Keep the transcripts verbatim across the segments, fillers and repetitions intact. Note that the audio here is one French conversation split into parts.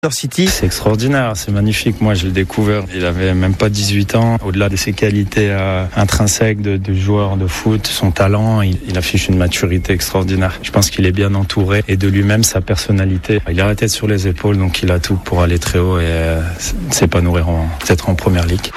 City. C'est extraordinaire, c'est magnifique. Moi, je l'ai découvert. Il avait même pas dix-huit ans. Au-delà de ses qualités euh, intrinsèques de, de joueur de foot, son talent, il, il affiche une maturité extraordinaire. Je pense qu'il est bien entouré et de lui-même, sa personnalité. Il a la tête sur les épaules, donc il a tout pour aller très haut et euh, s'épanouir en, peut-être en première ligue.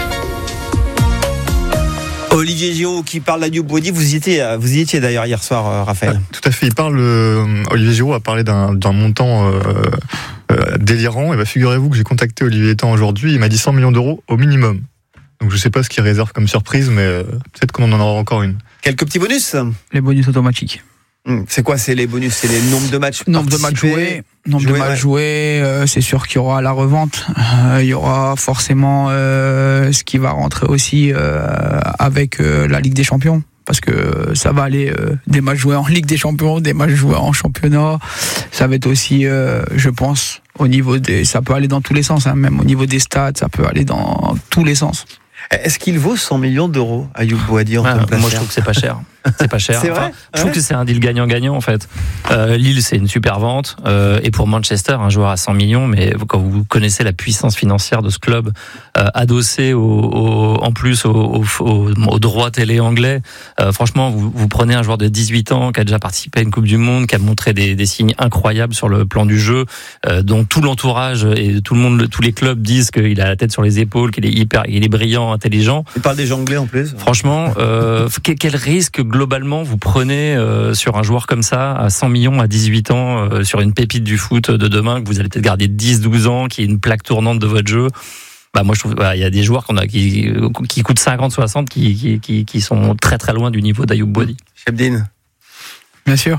Olivier Giroud qui parle d'Ayoub Boadi, vous y étiez, vous y étiez d'ailleurs hier soir, euh, Raphaël. Ah, tout à fait, il parle, euh, Olivier Giroud a parlé d'un, d'un montant euh, euh, délirant. Et bah, figurez-vous que j'ai contacté Olivier Etan aujourd'hui, il m'a dit cent millions d'euros au minimum. Donc je sais pas ce qu'il réserve comme surprise, mais euh, peut-être qu'on en aura encore une. Quelques petits bonus. Les bonus automatiques. C'est quoi, c'est les bonus? C'est les nombres de matchs Nombre de matchs joués. Nombre joués, de matchs ouais. joués, euh, c'est sûr qu'il y aura la revente. Euh, il y aura forcément euh, ce qui va rentrer aussi euh, avec euh, la Ligue des Champions. Parce que ça va aller euh, des matchs joués en Ligue des Champions, des matchs joués en championnat. Ça va être aussi, euh, je pense, au niveau des, ça peut aller dans tous les sens, hein, même au niveau des stats, ça peut aller dans tous les sens. Est-ce qu'il vaut cent millions d'euros, Ayoub Boadi, en ah, tant que Moi, je trouve que c'est pas cher. C'est pas cher. C'est vrai enfin, je trouve ouais. que c'est un deal gagnant-gagnant, en fait. Euh, Lille, c'est une super vente. Euh, et pour Manchester, un joueur à cent millions, mais quand vous connaissez la puissance financière de ce club, euh, adossé au, au, en plus au, au, au, au droit télé anglais, euh, franchement, vous, vous prenez un joueur de dix-huit ans qui a déjà participé à une Coupe du Monde, qui a montré des, des signes incroyables sur le plan du jeu, euh, dont tout l'entourage et tout le monde, tous les clubs disent qu'il a la tête sur les épaules, qu'il est hyper, il est brillant, intelligent. Il parle déjà anglais en plus. Franchement, euh, quel risque globalement vous prenez euh, sur un joueur comme ça à cent millions à dix-huit ans, euh, sur une pépite du foot de demain que vous allez peut-être garder dix douze ans, qui est une plaque tournante de votre jeu? Bah moi je trouve bah, il y a des joueurs qu'on a qui qui coûtent cinquante soixante qui qui qui qui sont très très loin du niveau d'Ayoub Boadi. Chebdine. Bien sûr.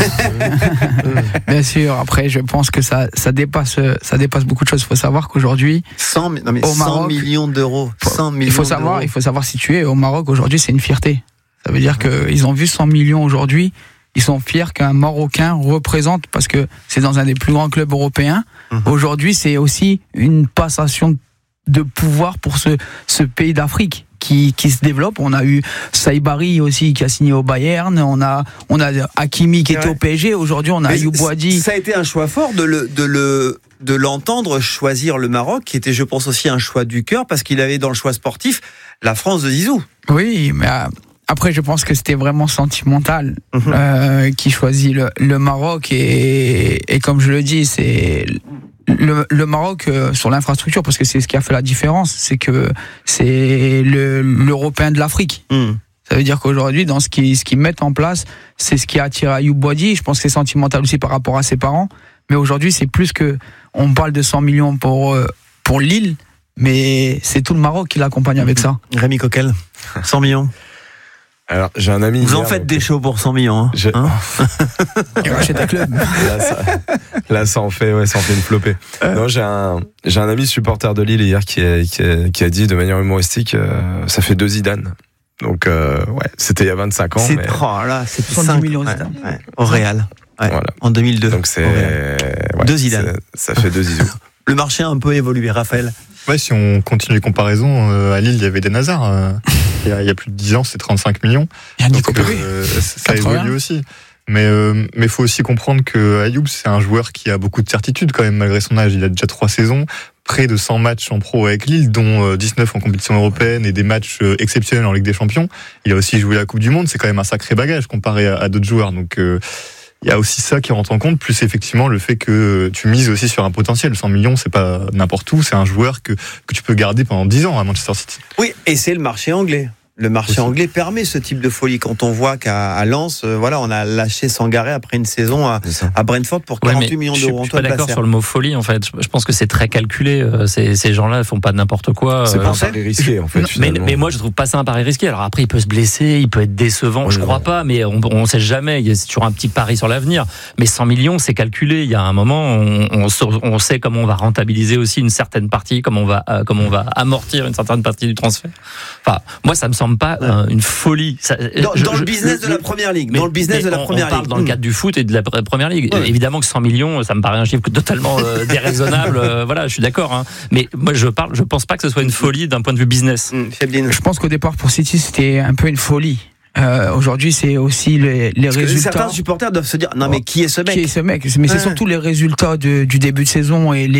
Bien sûr. Après, je pense que ça, ça dépasse, ça dépasse beaucoup de choses. Il faut savoir qu'aujourd'hui, cent, non mais au cent Maroc, millions d'euros. cent millions il faut savoir, d'euros. il faut savoir situer. Au Maroc, aujourd'hui, c'est une fierté. Ça veut dire qu'ils ont vu cent millions aujourd'hui. Ils sont fiers qu'un Marocain représente, parce que c'est dans un des plus grands clubs européens. Mmh. Aujourd'hui, c'est aussi une passation de pouvoir pour ce, ce pays d'Afrique. Qui, qui se développe. On a eu Saïbari aussi qui a signé au Bayern. On a, on a Hakimi qui était ouais. au P S G. Aujourd'hui, on a Ayoub Boadi. Ça a été un choix fort de le, de le, de l'entendre choisir le Maroc, qui était, je pense, aussi un choix du cœur, parce qu'il avait dans le choix sportif la France de Zizou. Oui, mais euh, après, je pense que c'était vraiment sentimental mmh. euh, qui choisit le, le Maroc et, et comme je le dis, c'est Le, le Maroc euh, sur l'infrastructure, parce que c'est ce qui a fait la différence, c'est que c'est le, l'Européen de l'Afrique. Mm. Ça veut dire qu'aujourd'hui, dans ce qu'ils, ce qu'ils mettent en place, c'est ce qui a attiré Ayoub Boadi. Je pense que c'est sentimental aussi par rapport à ses parents. Mais aujourd'hui, c'est plus que on parle de cent millions pour euh, pour Lille, mais c'est tout le Maroc qui l'accompagne avec ça. Rémi Coquel, cent millions. Alors, j'ai un ami. Vous hier, en faites donc... des shows pour cent millions, hein, je... hein Il rachète un club. Là, ça, là, ça en fait, ouais, ça en fait une flopée. Euh... Non, j'ai un, j'ai un ami supporter de Lille hier qui a, qui a, qui a dit de manière humoristique, euh, ça fait deux Zidane. Donc, euh, ouais, c'était il y a vingt-cinq ans. C'est, mais... oh là, c'est soixante-dix millions ouais, Zidane. Ouais, au Real. Ouais, voilà. En deux mille deux. Donc, c'est, ouais, deux Zidane. Ça fait deux Zizou. Le marché a un peu évolué, Raphaël. Ouais, si on continue les comparaisons, euh, à Lille, il y avait des Hazard. Euh, il, y a, il y a plus de dix ans, c'était trente-cinq millions. Il y a Nico Donc, euh, ça évolue aussi. Mais euh, mais faut aussi comprendre que Ayoub, c'est un joueur qui a beaucoup de certitude quand même, malgré son âge. Il a déjà trois saisons, près de cent matchs en pro avec Lille, dont dix-neuf en compétition européenne et des matchs exceptionnels en Ligue des Champions. Il a aussi joué la Coupe du Monde. C'est quand même un sacré bagage comparé à, à d'autres joueurs. Donc euh, il y a aussi ça qui rentre en compte, plus effectivement le fait que tu mises aussi sur un potentiel. cent millions, c'est pas n'importe où, c'est un joueur que, que tu peux garder pendant dix ans à Manchester City. Oui, et c'est le marché anglais. Le marché aussi. Anglais permet ce type de folie. Quand on voit qu'à à Lens, euh, voilà, on a lâché Sangaré après une saison à, à Brentford pour quarante-huit ouais, millions d'euros. Je suis pas d'accord sur le mot folie, en fait. Je pense que c'est très calculé. Ces, ces gens-là ne font pas n'importe quoi. C'est pas un pari risqué, en fait. Mais, mais moi, je trouve pas ça un pari risqué. Alors après, il peut se blesser, il peut être décevant. Oui, je crois ouais. pas, mais on, on sait jamais. Il y a toujours un petit pari sur l'avenir. Mais cent millions, c'est calculé. Il y a un moment, on, on, on sait comment on va rentabiliser aussi une certaine partie, comment on va, euh, comment on va amortir une certaine partie du transfert. Enfin, moi, ça me semble pas ouais. euh, une folie. Ça, dans je, dans je, le business je, de la première ligue. Mais, dans le business de la on, première on parle ligue. Dans le cadre du foot et de la première ligue. Ouais. Évidemment que cent millions, ça me paraît un chiffre totalement euh, déraisonnable. euh, voilà, je suis d'accord. Hein. Mais moi, je parle, je pense pas que ce soit une folie d'un point de vue business. Mmh, je pense qu'au départ pour City, c'était un peu une folie. Euh, aujourd'hui, c'est aussi les, les Parce résultats. Que certains supporters doivent se dire non mais qui est ce mec ? Qui est ce mec ? Mais c'est surtout les résultats de, du début de saison et les